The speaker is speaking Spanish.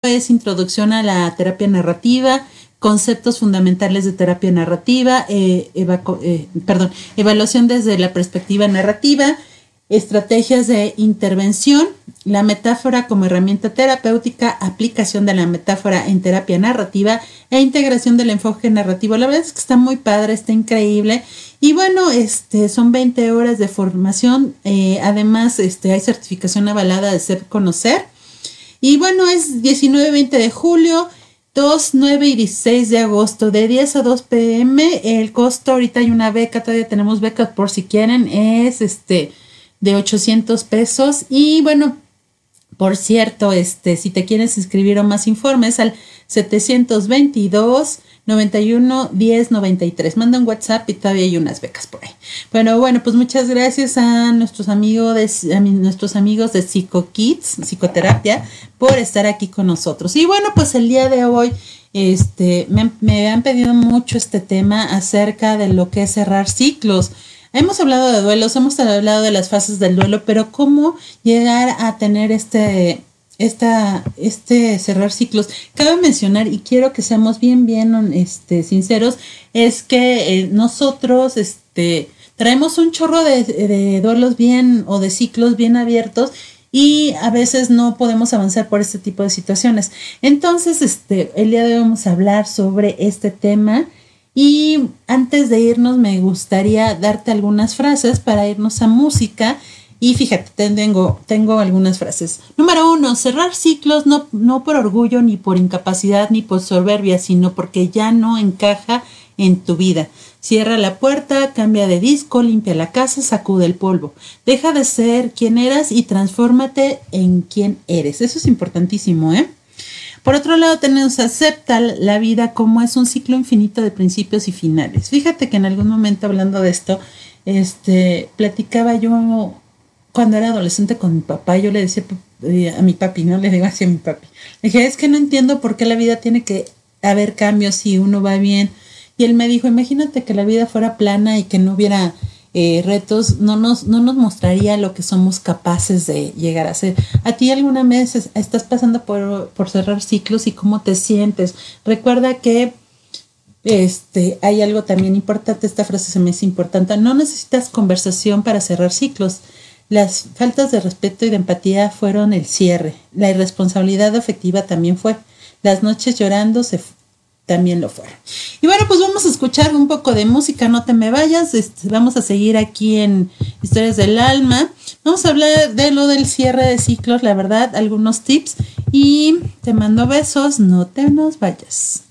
es Introducción a la Terapia Narrativa, Conceptos Fundamentales de Terapia Narrativa, Evaluación desde la Perspectiva Narrativa, Estrategias de Intervención, la metáfora como herramienta terapéutica, aplicación de la metáfora en terapia narrativa e integración del enfoque narrativo. La verdad es que está muy padre, está increíble. Y bueno, son 20 horas de formación. Además, hay certificación avalada de Ser Conocer. Y bueno, es 19 y 20 de julio, 2, 9 y 16 de agosto, de 10 a 2 p.m. El costo, ahorita hay una beca, todavía tenemos becas por si quieren, es de 800 pesos. Y bueno, por cierto, si te quieres inscribir o más informes al 722-91-10-93. Manda un WhatsApp y todavía hay unas becas por ahí. Bueno, pues muchas gracias a nuestros amigos de PsicoKids, Psicoterapia, por estar aquí con nosotros. Y bueno, pues el día de hoy me han pedido mucho este tema acerca de lo que es cerrar ciclos. Hemos hablado de duelos, hemos hablado de las fases del duelo, pero cómo llegar a tener cerrar ciclos. Cabe mencionar, y quiero que seamos bien sinceros, es que nosotros traemos un chorro de duelos o de ciclos bien abiertos, y a veces no podemos avanzar por este tipo de situaciones. Entonces, el día de hoy vamos a hablar sobre este tema. Y antes de irnos me gustaría darte algunas frases para irnos a música. Y fíjate, tengo algunas frases. Número 1, cerrar ciclos no por orgullo, ni por incapacidad, ni por soberbia, sino porque ya no encaja en tu vida. Cierra la puerta, cambia de disco, limpia la casa, sacude el polvo. Deja de ser quien eras y transfórmate en quien eres. Eso es importantísimo, ¿eh? Por otro lado, acepta la vida como es un ciclo infinito de principios y finales. Fíjate que en algún momento, hablando de esto, platicaba yo cuando era adolescente con mi papá. Yo le decía a mi papi, no le digo así a mi papi. Le dije, es que no entiendo por qué la vida tiene que haber cambios si uno va bien. Y él me dijo, imagínate que la vida fuera plana y que no hubiera retos, no nos mostraría lo que somos capaces de llegar a ser. ¿A ti alguna vez estás pasando por cerrar ciclos y cómo te sientes? Recuerda que hay algo también importante, esta frase se me hace importante: no necesitas conversación para cerrar ciclos. Las faltas de respeto y de empatía fueron el cierre. La irresponsabilidad afectiva también fue. Las noches llorando también lo fueron. Y bueno, pues vamos a escuchar un poco de música, no te me vayas. Vamos a seguir aquí en Historias del Alma. Vamos a hablar de lo del cierre de ciclos, la verdad, algunos tips. Y te mando besos, no te nos vayas.